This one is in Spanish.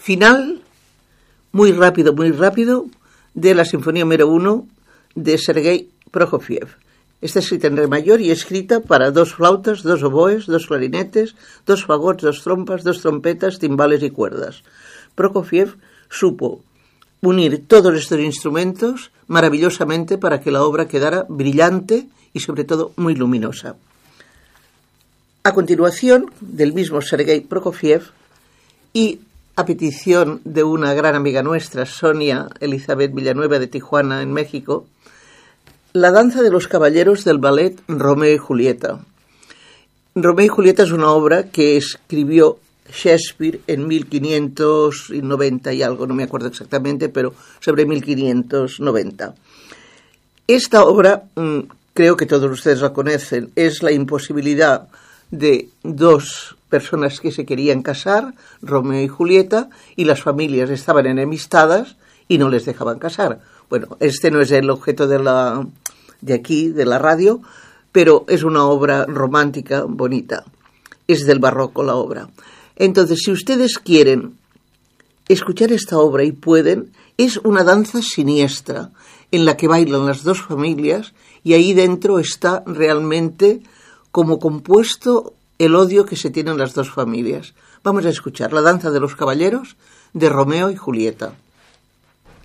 final, muy rápido, de la Sinfonía número 1 de Sergei Prokofiev. Está escrita en re mayor y escrita para 2 flautas, 2 oboes, 2 clarinetes, 2 fagots, 2 trompas, 2 trompetas, timbales y cuerdas. Prokofiev supo unir todos estos instrumentos maravillosamente para que la obra quedara brillante y sobre todo muy luminosa. A continuación, del mismo Sergei Prokofiev y a petición de una gran amiga nuestra, Sonia Elizabeth Villanueva de Tijuana, en México, la danza de los caballeros del ballet Romeo y Julieta. Romeo y Julieta es una obra que escribió Shakespeare en 1590 y algo, no me acuerdo exactamente, pero sobre 1590. Esta obra, creo que todos ustedes la conocen, es la imposibilidad de 2 personas que se querían casar, Romeo y Julieta, y las familias estaban enemistadas y no les dejaban casar. Bueno, este no es el objeto de aquí, de la radio, pero es una obra romántica, bonita. Es del barroco la obra. Entonces, si ustedes quieren escuchar esta obra y pueden, es una danza siniestra en la que bailan las 2 familias y ahí dentro está realmente como compuesto el odio que se tienen las 2 familias. Vamos a escuchar la danza de los caballeros de Romeo y Julieta.